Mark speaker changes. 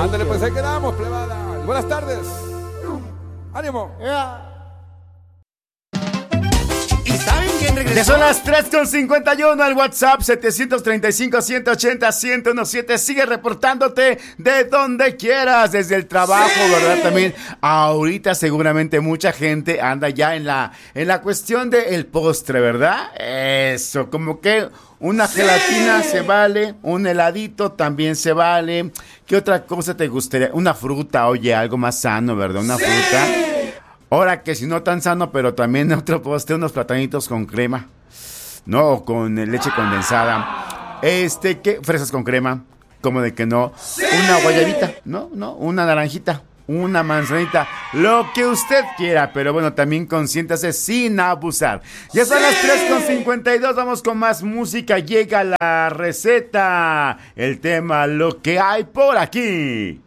Speaker 1: Ándale, pues ahí quedamos, plebada. Buenas tardes. ¡Ánimo!
Speaker 2: ¿Y saben quién regresó?
Speaker 3: Ya son las 3:51 al WhatsApp 735-180-1017. Sigue reportándote de donde quieras, desde el trabajo, sí, ¿verdad? También ahorita seguramente mucha gente anda ya en la cuestión del postre, ¿verdad? Eso, como que una gelatina se vale, un heladito también se vale. ¿Qué otra cosa te gustaría? Una fruta, oye, algo más sano, ¿verdad? Una fruta. Ahora que si no tan sano, pero también otro postre, unos platanitos con crema. No, con leche condensada. ¿Qué? Fresas con crema. ¿Cómo de que no? Una guayabita, no, una naranjita, una manzanita, lo que usted quiera, pero bueno, también consiéntase sin abusar. Ya son las 3:52, vamos con más música, llega la receta, el tema, lo que hay por aquí.